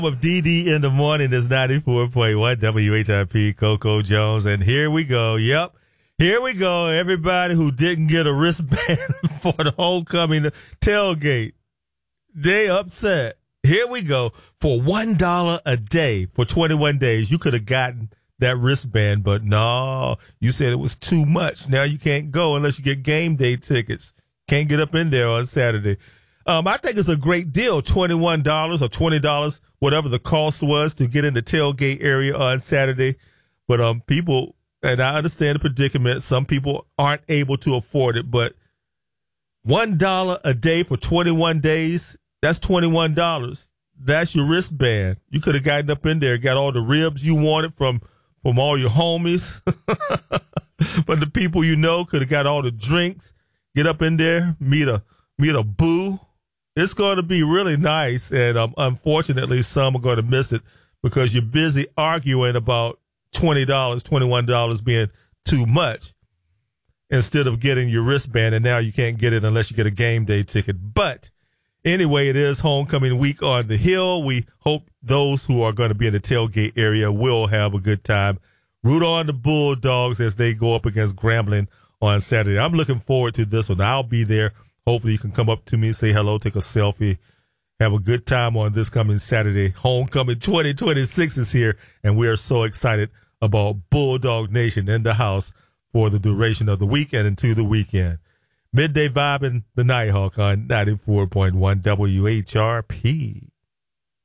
Of DD in the morning is 94.1 WHIP, Coco Jones. And here we go. Yep. Here we go. Everybody who didn't get a wristband for the homecoming tailgate, they upset. Here we go. For $1 a day for 21 days, you could have gotten that wristband, but no, you said it was too much. Now you can't go unless you get game day tickets. Can't get up in there on Saturday. I think it's a great deal, $21 or $20, whatever the cost was to get in the tailgate area on Saturday. But people, and I understand the predicament, some people aren't able to afford it, but $1 a day for 21 days, that's $21. That's your wristband. You could have gotten up in there, got all the ribs you wanted from all your homies. But the people you know could have got all the drinks, get up in there, meet a boo. It's going to be really nice, and unfortunately, some are going to miss it because you're busy arguing about $20, $21 being too much instead of getting your wristband, and now you can't get it unless you get a game day ticket. But anyway, it is homecoming week on the Hill. We hope those who are going to be in the tailgate area will have a good time. Root on the Bulldogs as they go up against Grambling on Saturday. I'm looking forward to this one. I'll be there. Hopefully you can come up to me, say hello, take a selfie, have a good time on this coming Saturday. Homecoming 2026 is here, and we are so excited about Bulldog Nation in the house for the duration of the weekend into the weekend. Midday Vibe and the Nighthawk on 94.1 WHRP.